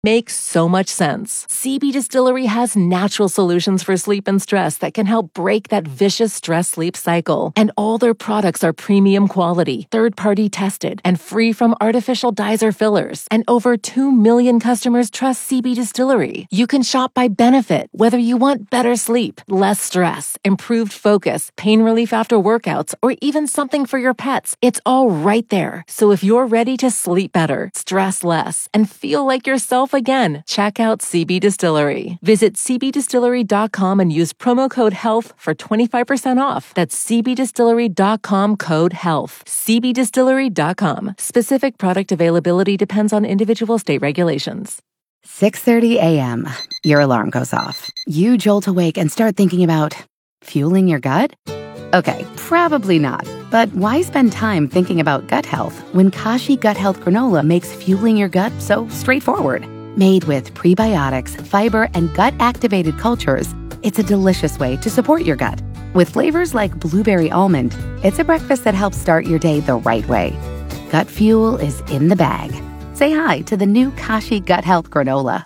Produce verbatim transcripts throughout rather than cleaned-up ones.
Makes so much sense. C B Distillery has natural solutions for sleep and stress that can help break that vicious stress-sleep cycle. And all their products are premium quality, third-party tested, and free from artificial dyes or fillers. And over two million customers trust C B Distillery. You can shop by benefit, whether you want better sleep, less stress, improved focus, pain relief after workouts, or even something for your pets. It's all right there. So if you're ready to sleep better, stress less, and feel like yourself again, check out C B Distillery. Visit c b distillery dot com and use promo code HEALTH for twenty-five percent off. That's c b distillery dot com code HEALTH. c b distillery dot com. Specific product availability depends on individual state regulations. six thirty a.m. Your alarm goes off. You jolt awake and start thinking about fueling your gut? Okay, probably not. But why spend time thinking about gut health when Kashi Gut Health Granola makes fueling your gut so straightforward? Made with prebiotics, fiber, and gut-activated cultures, it's a delicious way to support your gut. With flavors like blueberry almond, it's a breakfast that helps start your day the right way. Gut fuel is in the bag. Say hi to the new Kashi Gut Health Granola.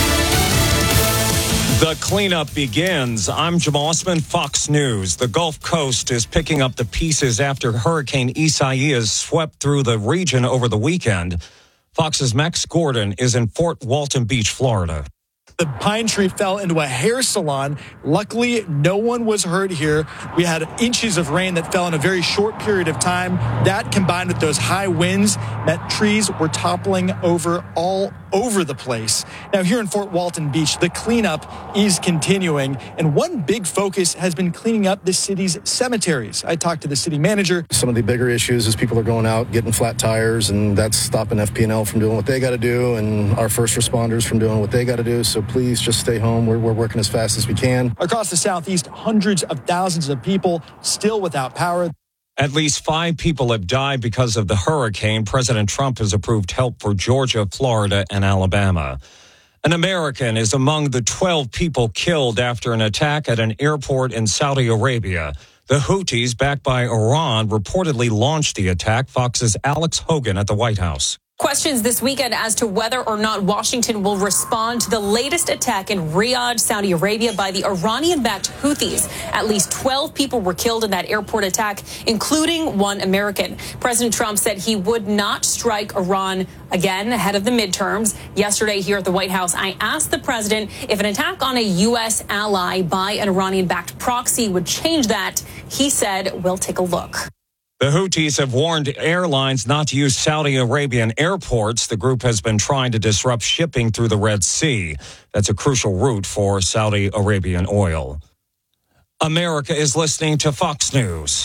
The cleanup begins. I'm Jamal Osman, Fox News. The Gulf Coast is picking up the pieces after Hurricane Isaias swept through the region over the weekend. Fox's Max Gordon is in Fort Walton Beach, Florida. The pine tree fell into a hair salon. Luckily, no one was hurt here. We had inches of rain that fell in a very short period of time. That, combined with those high winds, meant trees were toppling over all over the place. Now, here in Fort Walton Beach, the cleanup is continuing, and one big focus has been cleaning up the city's cemeteries. I talked to the city manager. Some of the bigger issues is people are going out, getting flat tires, and that's stopping F P and L from doing what they got to do, and our first responders from doing what they got to do. So please just stay home. We're, we're working as fast as we can. Across the southeast, hundreds of thousands of people still without power. At least five people have died because of the hurricane. President Trump has approved help for Georgia, Florida, and Alabama. An American is among the twelve people killed after an attack at an airport in Saudi Arabia. The Houthis, backed by Iran, reportedly launched the attack. Fox's Alex Hogan at the White House. Questions this weekend as to whether or not Washington will respond to the latest attack in Riyadh, Saudi Arabia by the Iranian-backed Houthis. At least twelve people were killed in that airport attack, including one American. President Trump said he would not strike Iran again ahead of the midterms. Yesterday here at the White House, I asked the president if an attack on a U S ally by an Iranian-backed proxy would change that. He said, we'll take a look. The Houthis have warned airlines not to use Saudi Arabian airports. The group has been trying to disrupt shipping through the Red Sea. That's a crucial route for Saudi Arabian oil. America is listening to Fox News.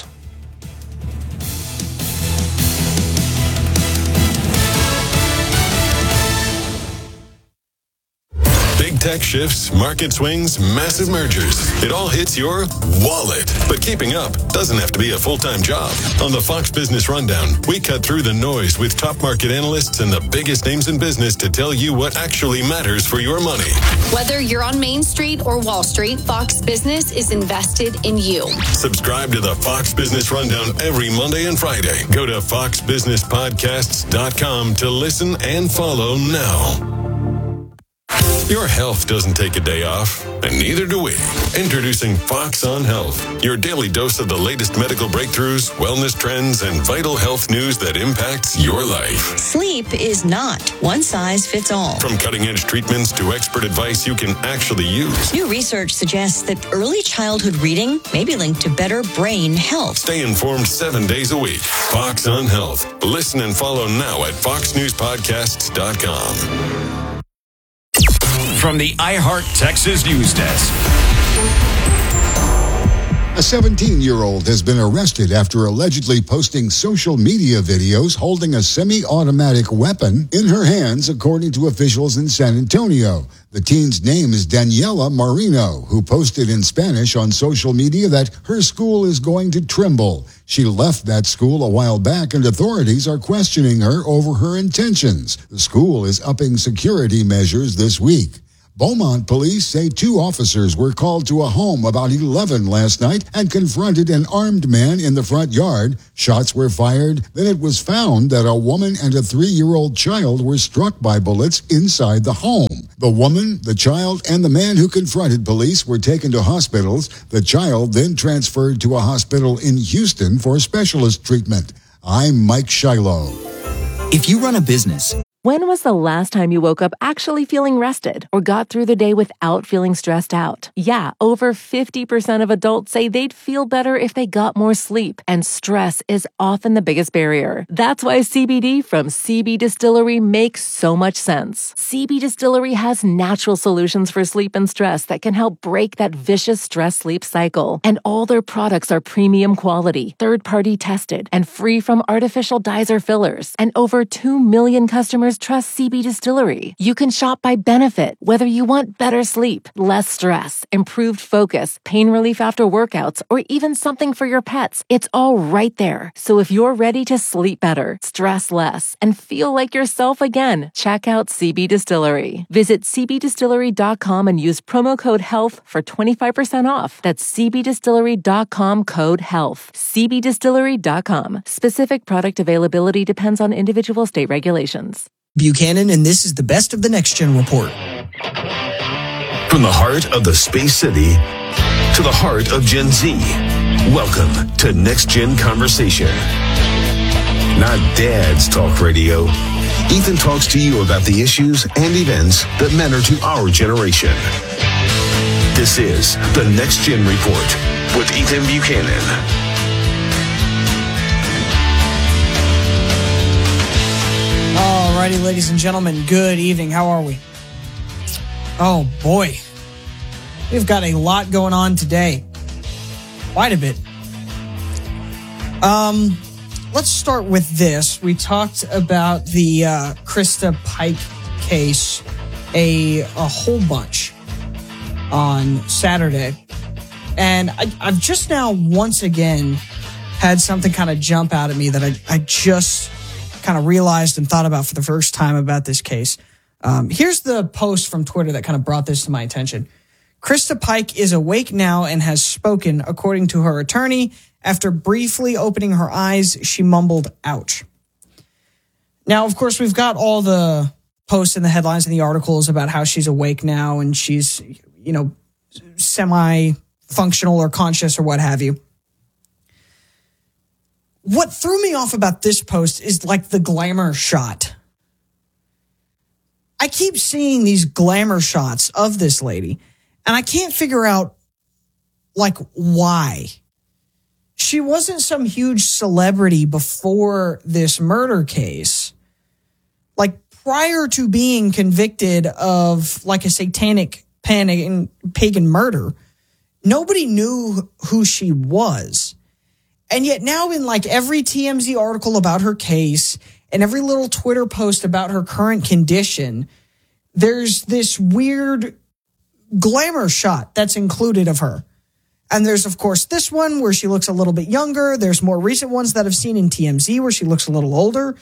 Big tech shifts, market swings, massive mergers. It all hits your wallet. But keeping up doesn't have to be a full-time job. On the Fox Business Rundown, we cut through the noise with top market analysts and the biggest names in business to tell you what actually matters for your money. Whether you're on Main Street or Wall Street, Fox Business is invested in you. Subscribe to the Fox Business Rundown every Monday and Friday. Go to fox business podcasts dot com to listen and follow now. Your health doesn't take a day off, and neither do we. Introducing Fox on Health, your daily dose of the latest medical breakthroughs, wellness trends, and vital health news that impacts your life. Sleep is not one size fits all. From cutting-edge treatments to expert advice you can actually use. New research suggests that early childhood reading may be linked to better brain health. Stay informed seven days a week. Fox on Health. Listen and follow now at fox news podcasts dot com. From the iHeart Texas News Desk. A seventeen-year-old has been arrested after allegedly posting social media videos holding a semi-automatic weapon in her hands, according to officials in San Antonio. The teen's name is Daniela Marino, who posted in Spanish on social media that her school is going to Trimble. She left that school a while back, and authorities are questioning her over her intentions. The school is upping security measures this week. Beaumont police say two officers were called to a home about eleven last night and confronted an armed man in the front yard. Shots were fired. Then it was found that a woman and a three-year-old child were struck by bullets inside the home. The woman, the child, and the man who confronted police were taken to hospitals. The child then transferred to a hospital in Houston for specialist treatment. I'm Mike Shiloh. If you run a business... When was the last time you woke up actually feeling rested or got through the day without feeling stressed out? Yeah, over fifty percent of adults say they'd feel better if they got more sleep, and stress is often the biggest barrier. That's why C B D from C B Distillery makes so much sense. C B Distillery has natural solutions for sleep and stress that can help break that vicious stress-sleep cycle. And all their products are premium quality, third-party tested, and free from artificial dyes or fillers. And over two million customers trust C B Distillery. You can shop by benefit, whether you want better sleep, less stress, improved focus, pain relief after workouts, or even something for your pets. It's all right there. So if you're ready to sleep better, stress less, and feel like yourself again, check out C B Distillery. Visit c b distillery dot com and use promo code HEALTH for twenty-five percent off. That's c b distillery dot com code HEALTH. c b distillery dot com. Specific product availability depends on individual state regulations. Buchanan, and this is the Best of the Next Gen report. From the heart of the Space City to the heart of Gen Z, welcome to Next Gen Conversation. Not Dad's Talk Radio. Ethan talks to you about the issues and events that matter to our generation. This is the Next Gen Report with Ethan Buchanan. Alrighty, ladies and gentlemen, good evening. How are we? Oh, boy. We've got a lot going on today. Quite a bit. Um, let's start with this. We talked about the uh, Krista Pike case a, a whole bunch on Saturday. And I, I've just now, once again, had something kind of jump out at me that I, I just... kind of realized and thought about for the first time about this case. Um, here's the post from Twitter that kind of brought this to my attention. Krista Pike is awake now and has spoken, according to her attorney. After briefly opening her eyes, she mumbled, ouch. Now, of course, we've got all the posts and the headlines and the articles about how she's awake now and she's, you know, semi-functional or conscious or what have you. What threw me off about this post is like the glamour shot. I keep seeing these glamour shots of this lady, and I can't figure out, like, why. She wasn't some huge celebrity before this murder case. Like, prior to being convicted of, like, a satanic pagan, pagan murder, nobody knew who she was. And yet now in like every T M Z article about her case and every little Twitter post about her current condition, there's this weird glamour shot that's included of her. And there's, of course, this one where she looks a little bit younger. There's more recent ones that I've seen in T M Z where she looks a little older.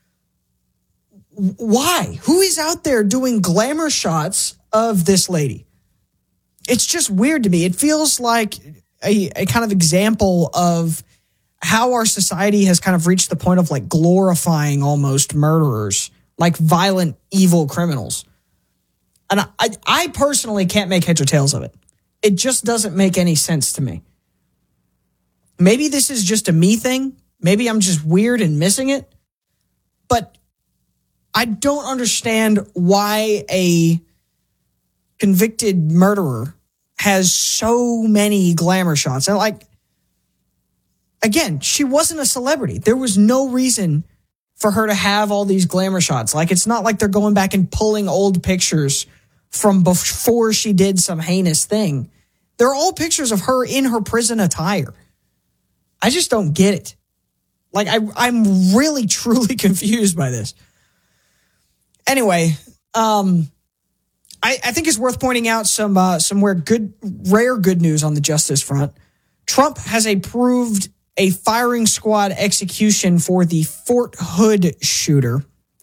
Why? Who is out there doing glamour shots of this lady? It's just weird to me. It feels like a, a kind of example of how our society has kind of reached the point of like glorifying almost murderers, like violent, evil criminals. And I, I personally can't make heads or tails of it. It just doesn't make any sense to me. Maybe this is just a me thing. Maybe I'm just weird and missing it. But I don't understand why a convicted murderer has so many glamour shots. And like, again, she wasn't a celebrity. There was no reason for her to have all these glamour shots. Like, it's not like they're going back and pulling old pictures from before she did some heinous thing. They're all pictures of her in her prison attire. I just don't get it. Like, I, I'm really, truly confused by this. Anyway, um, I, I think it's worth pointing out some uh, somewhere good, rare good news on the justice front. Trump has approved a firing squad execution for the Fort Hood shooter.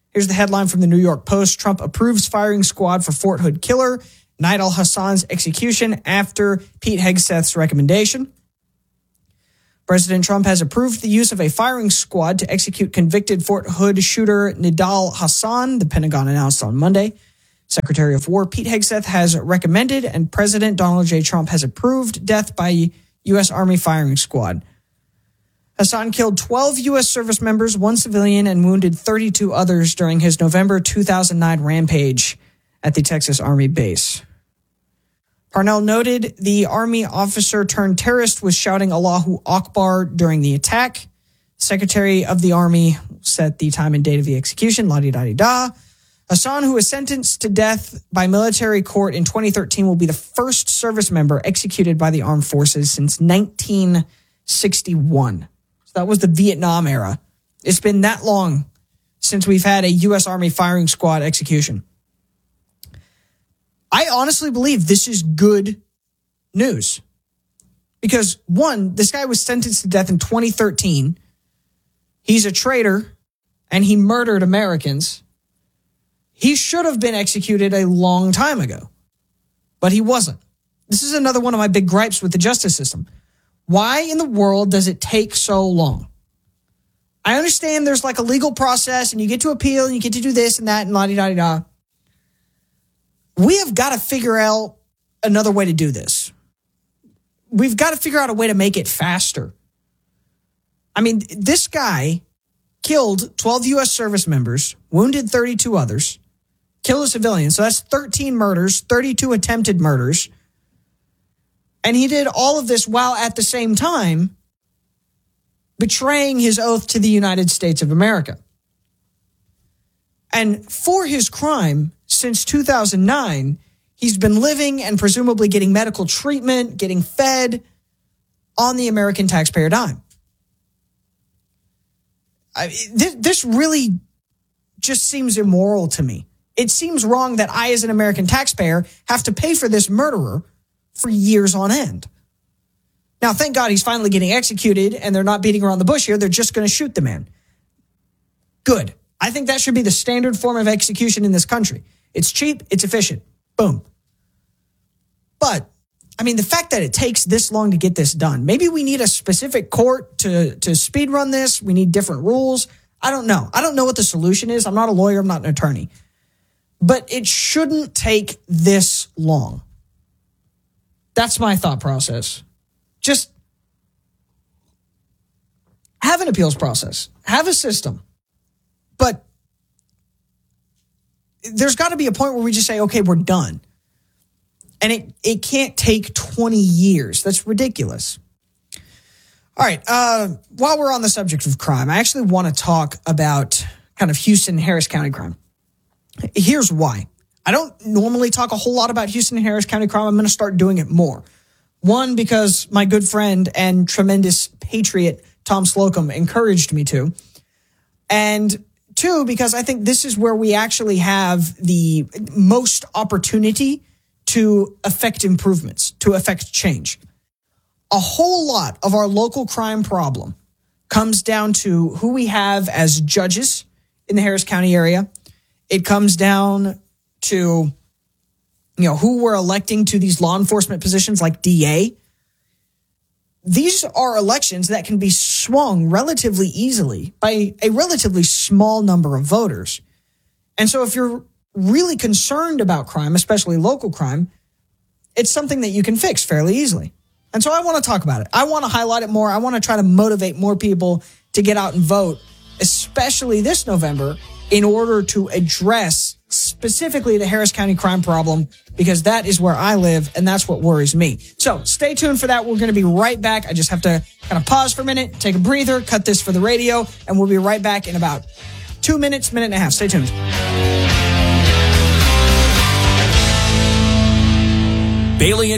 Here's the headline from the New York Post. Trump approves firing squad for Fort Hood killer. Naid al-Hassan's execution after Pete Hegseth's recommendation. President Trump has approved the use of a firing squad to execute convicted Fort Hood shooter Naid al-Hassan, the Pentagon announced on Monday. Secretary of War Pete Hegseth has recommended and President Donald J. Trump has approved death by U S. Army firing squad. Hassan killed twelve U S service members, one civilian, and wounded thirty-two others during his November two thousand nine rampage at the Texas Army base. Parnell noted the Army officer turned terrorist was shouting Allahu Akbar during the attack. Secretary of the Army set the time and date of the execution, la-di-da-di-da. Hassan, who was sentenced to death by military court in twenty thirteen, will be the first service member executed by the armed forces since nineteen sixty-one. So that was the Vietnam era. It's been that long since we've had a U S. Army firing squad execution. I honestly believe this is good news. Because, one, this guy was sentenced to death in twenty thirteen. He's a traitor, and he murdered Americans. He should have been executed a long time ago, but he wasn't. This is another one of my big gripes with the justice system. Why in the world does it take so long? I understand there's like a legal process and you get to appeal and you get to do this and that and la-di-da-di-da. We have got to figure out another way to do this. We've got to figure out a way to make it faster. I mean, this guy killed twelve U S service members, wounded thirty-two others, killed a civilian. So that's thirteen murders, thirty-two attempted murders. And he did all of this while at the same time betraying his oath to the United States of America. And for his crime, since two thousand nine, he's been living and presumably getting medical treatment, getting fed on the American taxpayer dime. I, this, this really just seems immoral to me. It seems wrong that I, as an American taxpayer, have to pay for this murderer for years on end. Now, thank God he's finally getting executed and they're not beating around the bush here. They're just going to shoot the man. Good. I think that should be the standard form of execution in this country. It's cheap. It's efficient. Boom. But, I mean, the fact that it takes this long to get this done, maybe we need a specific court to, to speed run this. We need different rules. I don't know. I don't know what the solution is. I'm not a lawyer. I'm not an attorney. But it shouldn't take this long. That's my thought process. Just have an appeals process. Have a system. But there's got to be a point where we just say, okay, we're done. And it, it can't take twenty years. That's ridiculous. All right. Uh, while we're on the subject of crime, I actually want to talk about kind of Houston, Harris County crime. Here's why. I don't normally talk a whole lot about Houston and Harris County crime. I'm going to start doing it more. One, because my good friend and tremendous patriot Tom Slocum encouraged me to. And two, because I think this is where we actually have the most opportunity to affect improvements, to affect change. A whole lot of our local crime problem comes down to who we have as judges in the Harris County area. It comes down to, you know, who we're electing to these law enforcement positions like D A. These are elections that can be swung relatively easily by a relatively small number of voters. And so if you're really concerned about crime, especially local crime, it's something that you can fix fairly easily. And so I want to talk about it. I want to highlight it more. I want to try to motivate more people to get out and vote, especially this November, in order to address specifically the Harris County crime problem, because that is where I live and that's what worries me. So stay tuned for that. We're going to be right back. I just have to kind of pause for a minute, take a breather, cut this for the radio, and we'll be right back in about two minutes, minute and a half. Stay tuned. Bailey and Galli.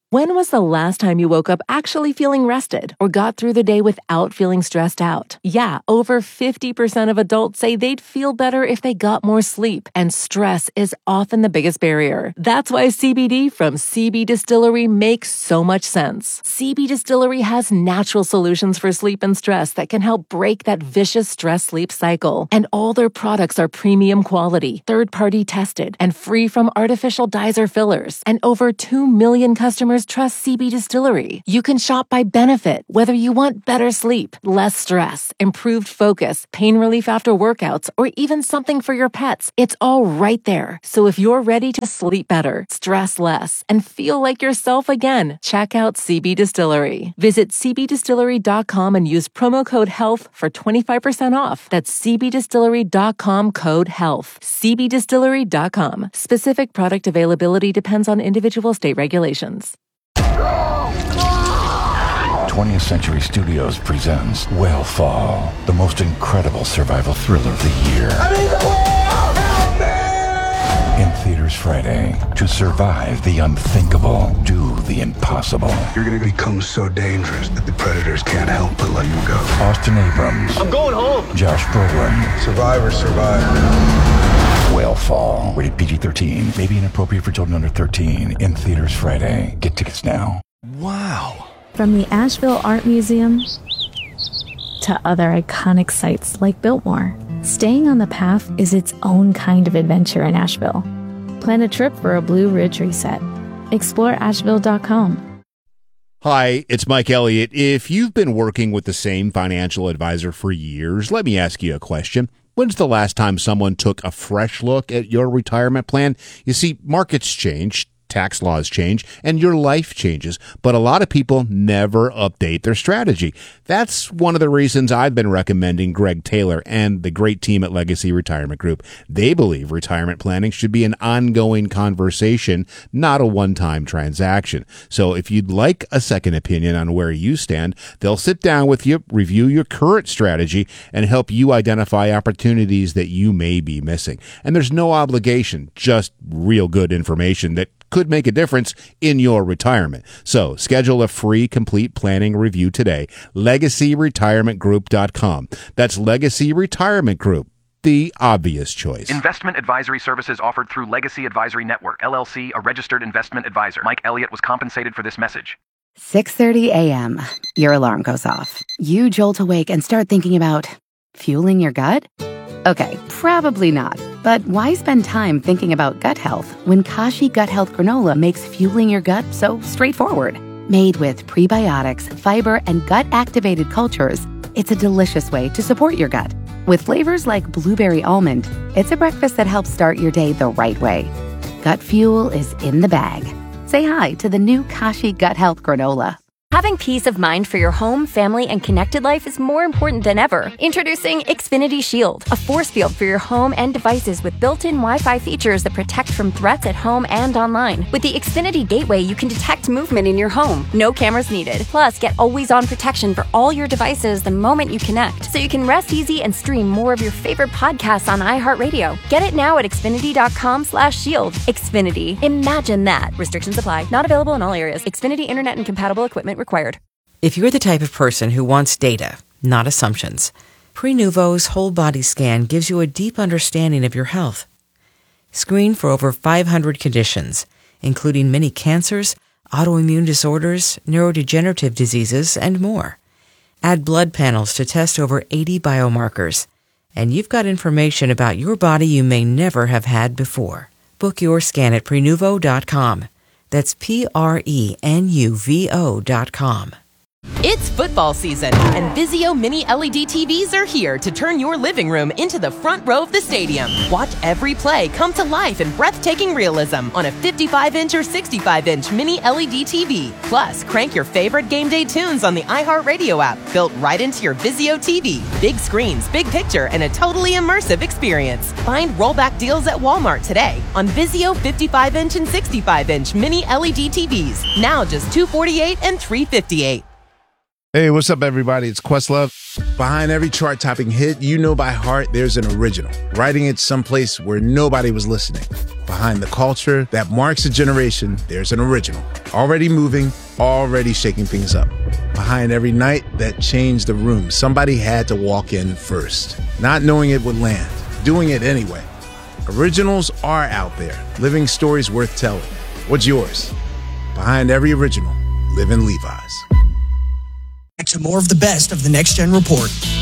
When was the last time you woke up actually feeling rested or got through the day without feeling stressed out? Yeah, over fifty percent of adults say they'd feel better if they got more sleep, and stress is often the biggest barrier. That's why C B D from C B Distillery makes so much sense. C B Distillery has natural solutions for sleep and stress that can help break that vicious stress-sleep cycle. And all their products are premium quality, third-party tested, and free from artificial dyes or fillers. And over two million customers trust C B Distillery. You can shop by benefit, whether you want better sleep, less stress, improved focus, pain relief after workouts, or even something for your pets. It's all right there. So if you're ready to sleep better, stress less, and feel like yourself again, check out C B Distillery. Visit c b distillery dot com and use promo code HEALTH for twenty-five percent off. That's c b distillery dot com code HEALTH. c b distillery dot com. Specific product availability depends on individual state regulations. twentieth Century Studios presents Whale Fall, the most incredible survival thriller of the year. I'm in the whale! Help me! In theaters Friday. To survive the unthinkable, do the impossible. You're gonna become so dangerous that the predators can't help but let you go. Austin Abrams. I'm going home! Josh Brolin. Survivor, survivor. Whale Fall. Rated P G thirteen. May be inappropriate for children under thirteen. In theaters Friday. Get tickets now. Wow. From the Asheville Art Museum to other iconic sites like Biltmore, staying on the path is its own kind of adventure in Asheville. Plan a trip for a Blue Ridge reset. explore asheville dot com. Hi, it's Mike Elliott. If you've been working with the same financial advisor for years, let me ask you a question. When's the last time someone took a fresh look at your retirement plan? You see, markets change, tax laws change, and your life changes, but a lot of people never update their strategy. That's one of the reasons I've been recommending Greg Taylor and the great team at Legacy Retirement Group. They believe retirement planning should be an ongoing conversation, not a one-time transaction. So if you'd like a second opinion on where you stand, they'll sit down with you, review your current strategy, and help you identify opportunities that you may be missing. And there's no obligation, just real good information that could make a difference in your retirement. So schedule a free complete planning review today. legacy retirement group dot com. That's Legacy Retirement Group, the obvious choice. Investment advisory services offered through Legacy Advisory Network, L L C, a registered investment advisor. Mike Elliott was compensated for this message. six thirty a.m. Your alarm goes off. You jolt awake and start thinking about fueling your gut? Okay, probably not. But why spend time thinking about gut health when Kashi Gut Health Granola makes fueling your gut so straightforward? Made with prebiotics, fiber, and gut-activated cultures, it's a delicious way to support your gut. With flavors like blueberry almond, it's a breakfast that helps start your day the right way. Gut fuel is in the bag. Say hi to the new Kashi Gut Health Granola. Having peace of mind for your home, family, and connected life is more important than ever. Introducing Xfinity Shield, a force field for your home and devices with built-in Wi-Fi features that protect from threats at home and online. With the Xfinity Gateway, you can detect movement in your home. No cameras needed. Plus, get always-on protection for all your devices the moment you connect, so you can rest easy and stream more of your favorite podcasts on iHeartRadio. Get it now at xfinity dot com slash shield. Xfinity. Imagine that. Restrictions apply. Not available in all areas. Xfinity Internet and compatible equipment required. If you're the type of person who wants data, not assumptions, Prenuvo's whole body scan gives you a deep understanding of your health. Screen for over five hundred conditions, including many cancers, autoimmune disorders, neurodegenerative diseases, and more. Add blood panels to test over eighty biomarkers, and you've got information about your body you may never have had before. Book your scan at Prenuvo dot com. That's P R E N U V O dot com. It's football season, and Vizio Mini L E D T Vs are here to turn your living room into the front row of the stadium. Watch every play come to life in breathtaking realism on a fifty-five inch or sixty-five inch Mini L E D T V. Plus, crank your favorite game day tunes on the iHeartRadio app, built right into your Vizio T V. Big screens, big picture, and a totally immersive experience. Find rollback deals at Walmart today on Vizio fifty-five inch and sixty-five inch Mini L E D T Vs. Now just two hundred forty-eight dollars and three hundred fifty-eight dollars. Hey, what's up, everybody? It's Questlove. Behind every chart-topping hit you know by heart, there's an original, writing it someplace where nobody was listening. Behind the culture that marks a generation, there's an original. Already moving, already shaking things up. Behind every night that changed the room, somebody had to walk in first. Not knowing it would land, doing it anyway. Originals are out there, living stories worth telling. What's yours? Behind every original, live in Levi's. Back to more of the best of the Next Gen Report.